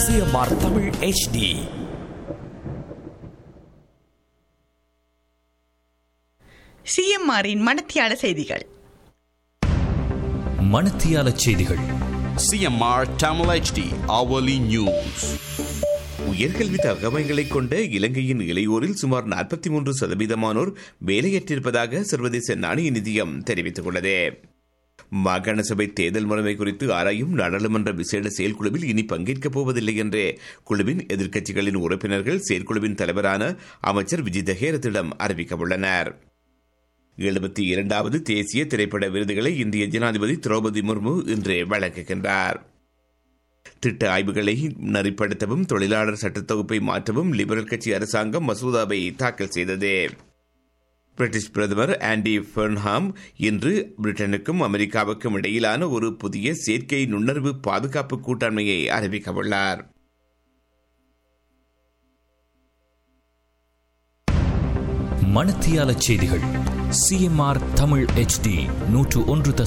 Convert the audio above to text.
CMR Tamil HD. சிஎம்ஆரின் மணத்தியால செய்திகள். மணத்தியால செய்திகள். CMR Tamil HD hourly news. உயர்கல்வி தகவல்களை கொண்ட இலங்கையின் இளையோரில் சுமார் 43% வேலையற்றிருப்பதாக சர்வதேச நாணய நிதியம் தெரிவித்துக் உள்ளது. மாகாண சபை தேர்தல் முறைமை குறித்து ஆராயும் நாடாளுமன்ற விசேட செயற்குழுவில் இனி பங்கேற்கப் போவதில்லை என்று குழுவின் எதிர்க்கட்சிகளின் உறுப்பினர்கள் செயற்குழுவின் தலைவரான அமைச்சர் விஜித ஹேரத்திடம் அறிவிக்கவுள்ளனர். 72வது தேசிய திரைப்பட விருதுகளை இந்திய ஜனாதிபதி திரௌபதி முர்மு இன்று வழங்குகின்றார். திட்ட ஆய்வுகளை நெறிப்படுத்தவும் தொழிலாளர் சட்டத்தொகுப்பை மாற்றவும் லிபரல் கட்சி அரசாங்கம் மசோதாவை தாக்கல் செய்தது. பிரிட்டிஷ் பிரதமர் ஆண்டி ஃபெர்ன்ஹாம் இன்று பிரிட்டனுக்கும் அமெரிக்காவுக்கும் இடையிலான ஒரு புதிய செயற்கை நுண்ணறிவு பாதுகாப்பு கூட்டாண்மையை அறிவிக்கவுள்ளார். மணத்தியால செய்திகள். CMR Tamil HD 101.